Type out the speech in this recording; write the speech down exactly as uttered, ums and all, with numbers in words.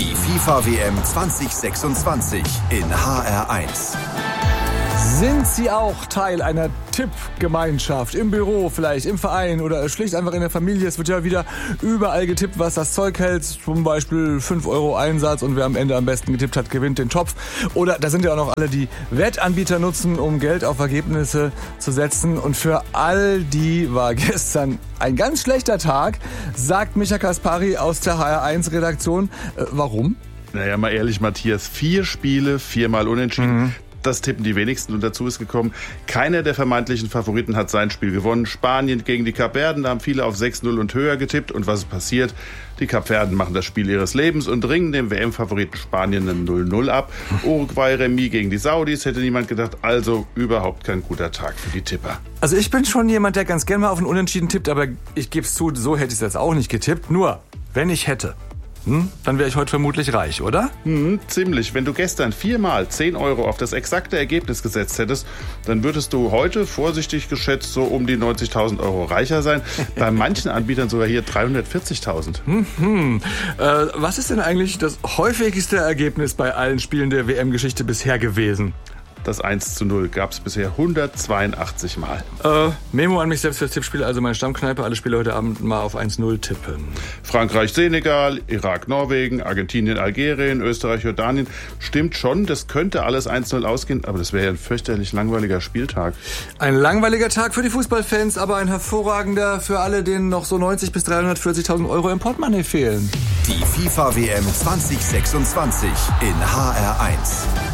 Die FIFA W M zwanzig sechsundzwanzig in H R eins. Sind Sie auch Teil einer Tippgemeinschaft? Im Büro vielleicht, im Verein oder schlicht einfach in der Familie? Es wird ja wieder überall getippt, was das Zeug hält. Zum Beispiel fünf Euro Einsatz und wer am Ende am besten getippt hat, gewinnt den Topf. Oder da sind ja auch noch alle, die Wettanbieter nutzen, um Geld auf Ergebnisse zu setzen. Und für all die war gestern ein ganz schlechter Tag, sagt Micha Kaspari aus der H R eins Redaktion. Äh, warum? Naja, mal ehrlich, Matthias, vier Spiele, viermal unentschieden. Mhm. Das tippen die wenigsten und dazu ist gekommen, keiner der vermeintlichen Favoriten hat sein Spiel gewonnen. Spanien gegen die Kapverden, da haben viele auf sechs null und höher getippt. Und was ist passiert? Die Kapverden machen das Spiel ihres Lebens und ringen dem W M-Favoriten Spanien einen null null ab. Uruguay Remis gegen die Saudis, hätte niemand gedacht. Also überhaupt kein guter Tag für die Tipper. Also ich bin schon jemand, der ganz gerne mal auf einen Unentschieden tippt, aber ich gebe es zu, so hätte ich es jetzt auch nicht getippt. Nur, wenn ich hätte, Hm, dann wäre ich heute vermutlich reich, oder? Hm, ziemlich. Wenn du gestern viermal zehn Euro auf das exakte Ergebnis gesetzt hättest, dann würdest du heute, vorsichtig geschätzt, so um die neunzigtausend Euro reicher sein. Bei manchen Anbietern sogar hier dreihundertvierzigtausend. Hm, hm. Äh, was ist denn eigentlich das häufigste Ergebnis bei allen Spielen der W M-Geschichte bisher gewesen? Das eins zu null gab es bisher hundertzweiundachtzig Mal. Äh, Memo an mich selbst fürs Tippspiel, also meine Stammkneipe, alle Spiele heute Abend mal auf eins null tippen. Frankreich, Senegal, Irak, Norwegen, Argentinien, Algerien, Österreich, Jordanien. Stimmt schon, das könnte alles eins null ausgehen, aber das wäre ja ein fürchterlich langweiliger Spieltag. Ein langweiliger Tag für die Fußballfans, aber ein hervorragender für alle, denen noch so neunzig bis dreihundertvierzigtausend Euro im Portemonnaie fehlen. Die FIFA W M zwanzig sechsundzwanzig in H R eins.